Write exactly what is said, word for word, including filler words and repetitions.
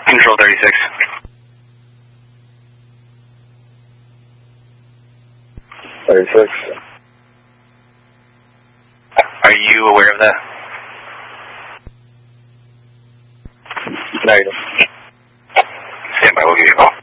Control thirty-six. thirty-six. Are you aware of that? Negative. Stand by, we'll give you a call.